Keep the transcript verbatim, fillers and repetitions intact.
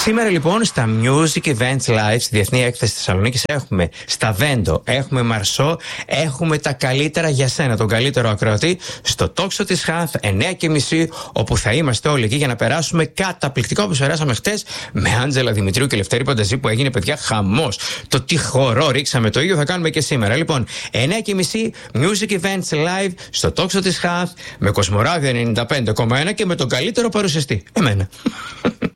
Σήμερα λοιπόν στα Music Events Live στη Διεθνή Έκθεση Θεσσαλονίκης έχουμε στα Βέντο, έχουμε Μαρσό, έχουμε τα καλύτερα για σένα, τον καλύτερο ακροατή, στο τόξο της Χανθ εννιά και μισή, όπου θα είμαστε όλοι εκεί για να περάσουμε καταπληκτικά όπως περάσαμε χτες με Άντζελα Δημητρίου και Λευτέρη Πανταζή, που έγινε, παιδιά, χαμός. Το τι χορό ρίξαμε, το ίδιο θα κάνουμε και σήμερα. Λοιπόν, εννιά και μισή Music Events Live στο τόξο της Χανθ με Κοσμοράδιο ενενήντα πέντε κόμμα ένα και με τον καλύτερο παρουσιαστή, εμένα.